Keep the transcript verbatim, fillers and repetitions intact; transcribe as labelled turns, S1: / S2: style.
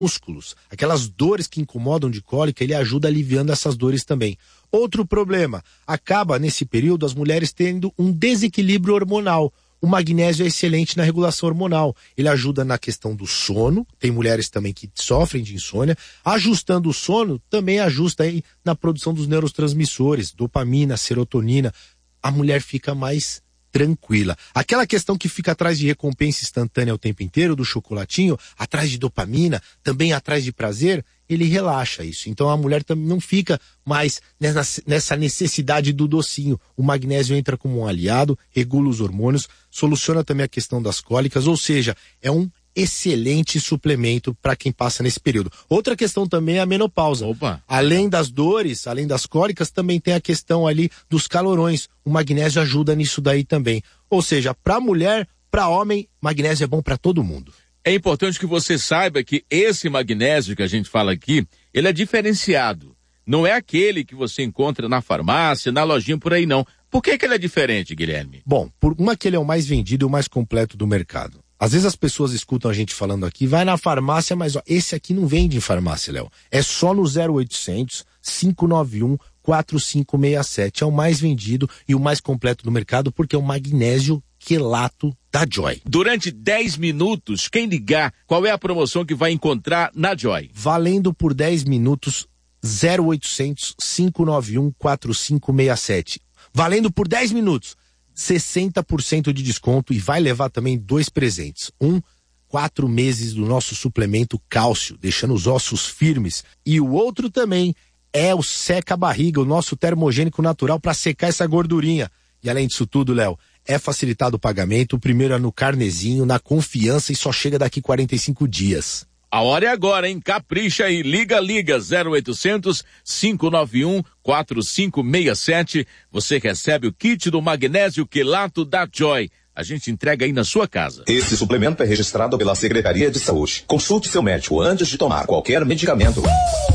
S1: músculos, aquelas dores que incomodam de cólica, ele ajuda aliviando essas dores também. Outro problema, acaba nesse período as mulheres tendo um desequilíbrio hormonal. O magnésio é excelente na regulação hormonal. Ele ajuda na questão do sono, tem mulheres também que sofrem de insônia. Ajustando o sono, também ajusta aí na produção dos neurotransmissores, dopamina, serotonina. A mulher fica mais tranquila. Aquela questão que fica atrás de recompensa instantânea o tempo inteiro, do chocolatinho, atrás de dopamina, também atrás de prazer, ele relaxa isso. Então a mulher também não fica mais nessa necessidade do docinho. O magnésio entra como um aliado, regula os hormônios, soluciona também a questão das cólicas, ou seja, é um excelente suplemento para quem passa nesse período. Outra questão também é a menopausa.
S2: Opa.
S1: Além das dores, além das cólicas, também tem a questão ali dos calorões. O magnésio ajuda nisso daí também. Ou seja, para mulher, para homem, magnésio é bom para todo mundo.
S2: É importante que você saiba que esse magnésio que a gente fala aqui, ele é diferenciado. Não é aquele que você encontra na farmácia, na lojinha por aí não. Por que que ele é diferente, Guilherme?
S1: Bom, por uma que ele é o mais vendido e o mais completo do mercado. Às vezes as pessoas escutam a gente falando aqui, vai na farmácia, mas ó, esse aqui não vende em farmácia, Léo. É só no zero oitocentos, cinco nove um, quatro cinco seis sete. É o mais vendido e o mais completo do mercado porque é o magnésio quelato da Joy.
S2: Durante dez minutos, quem ligar, qual é a promoção que vai encontrar na Joy?
S1: Valendo por dez minutos, zero oitocentos, cinco nove um, quatro cinco seis sete. Valendo por dez minutos. sessenta por cento de desconto e vai levar também dois presentes. Um, quatro meses do nosso suplemento cálcio, deixando os ossos firmes. E o outro também é o seca barriga, o nosso termogênico natural para secar essa gordurinha. E além disso tudo, Léo, é facilitado o pagamento. O primeiro é no carnezinho, na confiança e só chega daqui quarenta e cinco dias.
S2: A hora é agora, hein? Capricha aí. Liga, liga, zero oitocentos, cinco nove um, quatro cinco seis sete. Você recebe o kit do magnésio quelato da Joy. A gente entrega aí na sua casa.
S3: Esse suplemento é registrado pela Secretaria de Saúde. Consulte seu médico antes de tomar qualquer medicamento.